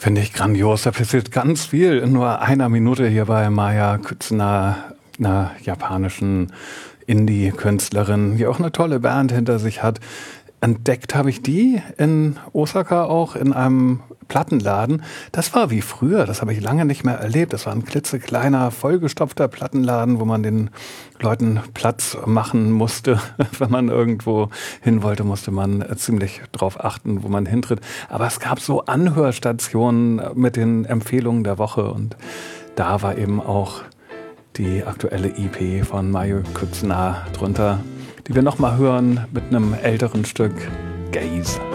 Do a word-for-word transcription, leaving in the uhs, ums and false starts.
Finde ich grandios. Da passiert ganz viel in nur einer Minute hier bei Maya Kutsuna, einer japanischen Indie-Künstlerin, die auch eine tolle Band hinter sich hat. Entdeckt habe ich die in Osaka auch in einem Plattenladen. Das war wie früher, das habe ich lange nicht mehr erlebt. Das war ein klitzekleiner, vollgestopfter Plattenladen, wo man den Leuten Platz machen musste. Wenn man irgendwo hin wollte, musste man ziemlich drauf achten, wo man hintritt. Aber es gab so Anhörstationen mit den Empfehlungen der Woche und da war eben auch die aktuelle E P von Mayu Kutsuna drunter, die wir nochmal hören mit einem älteren Stück, Gaze.